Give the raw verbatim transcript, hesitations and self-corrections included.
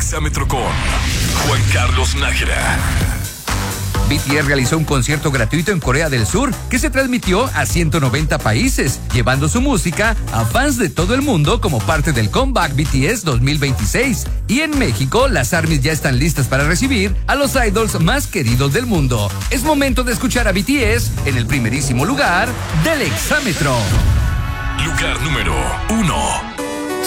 Exámetro con Juan Carlos Nájera. B T S realizó un concierto gratuito en Corea del Sur que se transmitió a ciento noventa países, llevando su música a fans de todo el mundo como parte del Comeback B T S dos mil veintiséis. Y en México, las ARMYs ya están listas para recibir a los idols más queridos del mundo. Es momento de escuchar a B T S en el primerísimo lugar del Exámetro. Lugar número uno.